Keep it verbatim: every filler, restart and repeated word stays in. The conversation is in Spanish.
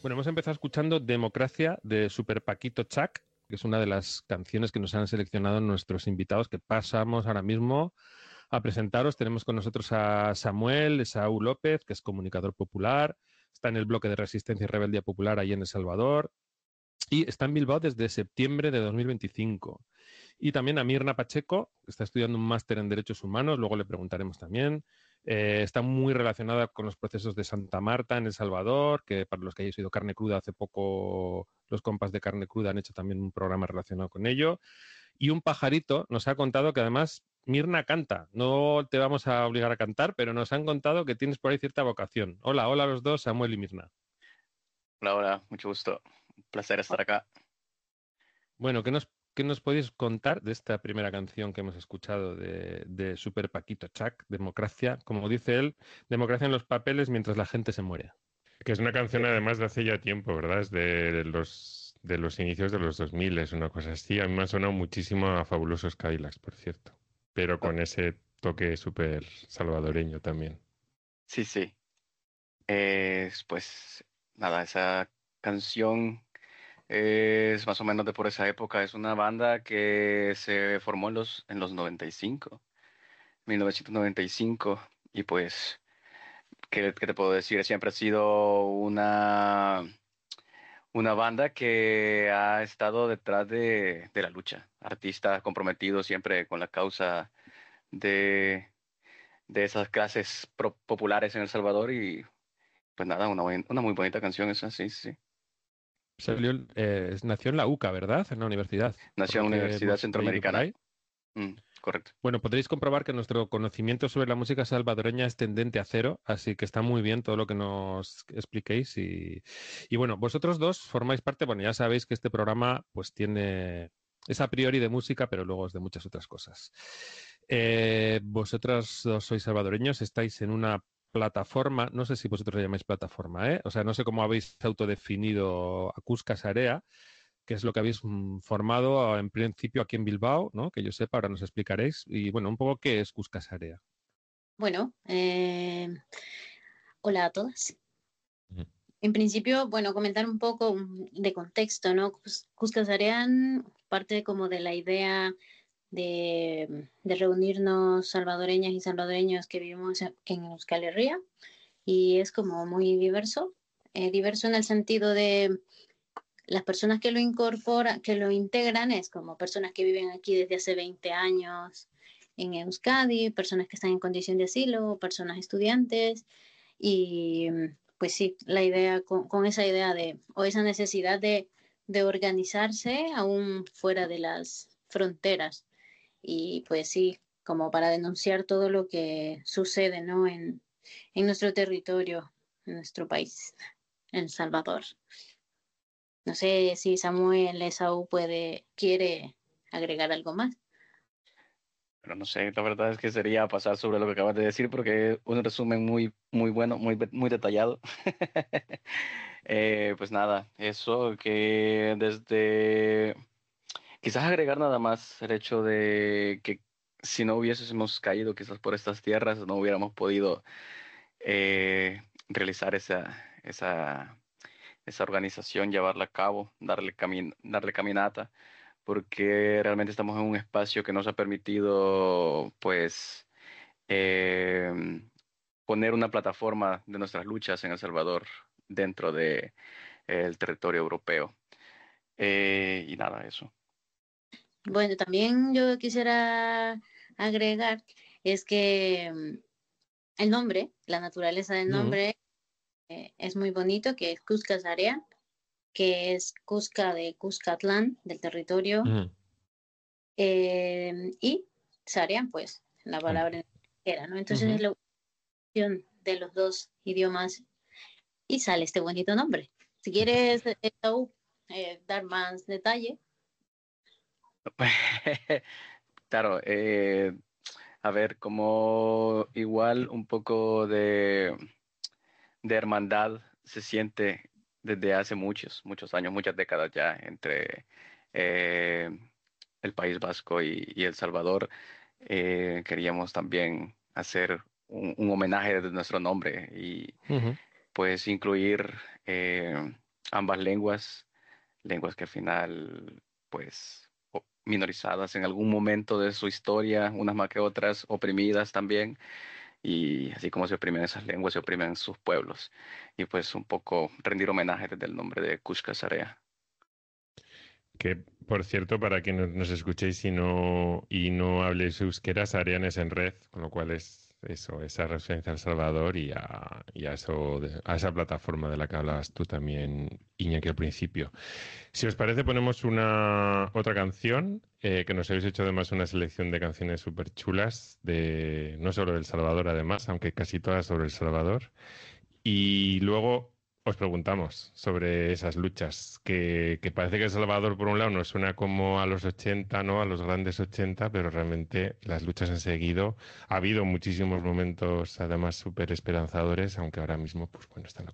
Bueno, hemos empezado escuchando Democracia de Super Paquito Chac, que es una de las canciones que nos han seleccionado nuestros invitados, que pasamos ahora mismo a presentaros. Tenemos con nosotros a Samuel Esaú López, que es comunicador popular, está en el bloque de Resistencia y Rebeldía Popular ahí en El Salvador y está en Bilbao desde septiembre de dos mil veinticinco. Y también a Mirna Pacheco, que está estudiando un máster en Derechos Humanos, luego le preguntaremos también. Eh, está muy relacionada con los procesos de Santa Marta en El Salvador, que para los que hayáis oído Carne Cruda, hace poco los compas de Carne Cruda han hecho también un programa relacionado con ello. Y un pajarito nos ha contado que además Mirna canta. No te vamos a obligar a cantar, pero nos han contado que tienes por ahí cierta vocación. Hola, hola a los dos, Samuel y Mirna. Hola, hola, mucho gusto. Un placer estar acá. Bueno, ¿qué nos, qué nos podéis contar de esta primera canción que hemos escuchado de, de Super Paquito Chac, Democracia? Como dice él, democracia en los papeles mientras la gente se muere. Que es una canción además de hace ya tiempo, ¿verdad? Es de los, de los inicios de los dos mil, es una cosa así. A mí me ha sonado muchísimo a Fabulosos Cadillacs, por cierto. Pero con ese toque súper salvadoreño también. Sí, sí. Es, pues nada, esa canción es más o menos de por esa época. Es una banda que se formó en los, en los noventa y cinco, mil novecientos noventa y cinco. Y pues, ¿qué, qué te puedo decir? Siempre ha sido una, una banda que ha estado detrás de, de la lucha. Artistas comprometidos siempre con la causa de de esas clases pro- populares en El Salvador y pues nada, una, buen- una muy bonita canción esa, sí, sí. Sí. Salió, eh, nació en la UCA, ¿verdad? En la universidad, por Nació lo en la que Universidad hemos leído por Centroamericana. ahí. Mm, correcto. Bueno, podréis comprobar que nuestro conocimiento sobre la música salvadoreña es tendente a cero, así que está muy bien todo lo que nos expliquéis. Y, y bueno, vosotros dos formáis parte, bueno, ya sabéis que este programa pues tiene, es a priori de música, pero luego es de muchas otras cosas. Eh, vosotros dos sois salvadoreños, estáis en una plataforma, no sé si vosotros la llamáis plataforma, ¿eh? O sea, no sé cómo habéis autodefinido a Cuscas Area, que es lo que habéis mm, formado en principio aquí en Bilbao, ¿no? Que yo sepa, ahora nos explicaréis. Y bueno, un poco qué es Cuscasarea. Bueno, eh, hola a todas. Ujú. En principio, bueno, comentar un poco de contexto, ¿no? Cus- Cuscasarean parte como de la idea de, de reunirnos salvadoreñas y salvadoreños que vivimos en en Euskal Herria y es como muy diverso, eh, diverso en el sentido de las personas que lo incorporan, que lo integran, es como personas que viven aquí desde hace veinte años en Euskadi, personas que están en condición de asilo, personas estudiantes y pues sí, la idea, con, con esa idea de, o esa necesidad de, de organizarse aún fuera de las fronteras y pues sí, como para denunciar todo lo que sucede, ¿no? En, en nuestro territorio, en nuestro país, en El Salvador. No sé si Samuel Esaú puede, quiere agregar algo más. Pero no sé, la verdad es que sería pasar sobre lo que acabas de decir porque es un resumen muy, muy bueno, muy, muy detallado. Eh, pues nada, eso que desde... Quizás agregar nada más el hecho de que si no hubiésemos caído quizás por estas tierras, no hubiéramos podido eh, realizar esa, esa, esa organización, llevarla a cabo, darle, camin darle caminata, porque realmente estamos en un espacio que nos ha permitido, pues, eh, poner una plataforma de nuestras luchas en El Salvador dentro de, eh, el territorio europeo. Eh, y nada, eso. Bueno, también yo quisiera agregar es que mm, el nombre, la naturaleza del Ujú, nombre eh, es muy bonito, que es Cuscasarean, que es Cusca de Cuscatlán, del territorio, ujú. eh, y Sarean, pues, la palabra Hombre. en era, ¿no? Entonces es Ujú. la unión de los dos idiomas y sale este bonito nombre. Si quieres, Esaú, eh, dar más detalle. Claro, eh, a ver, como igual un poco de, de hermandad se siente desde hace muchos, muchos años, muchas décadas ya entre eh, el País Vasco y, y El Salvador. Eh, queríamos también hacer un, un homenaje de nuestro nombre y Ujú. pues incluir eh, ambas lenguas, lenguas que al final, pues, o- minorizadas en algún momento de su historia, unas más que otras, oprimidas también, y así como se oprimen esas lenguas, se oprimen sus pueblos. Y pues un poco rendir homenaje desde el nombre de Kushkasarea. Que, por cierto, para quienes nos escuchéis y no, y no habléis euskera, Sarean es en red, con lo cual es eso, esa referencia a El Salvador y a, y a eso de- a esa plataforma de la que hablabas tú también, Iñaki, al principio. Si os parece, ponemos una otra canción, eh, que nos habéis hecho además una selección de canciones súper chulas, de, no solo de El Salvador, además, aunque casi todas sobre El Salvador. Y luego os preguntamos sobre esas luchas, que, que parece que El Salvador, por un lado, nos suena como a los ochenta, ¿no? A los grandes ochenta, pero realmente las luchas han seguido. Ha habido muchísimos momentos, además, súper esperanzadores, aunque ahora mismo, pues bueno, está la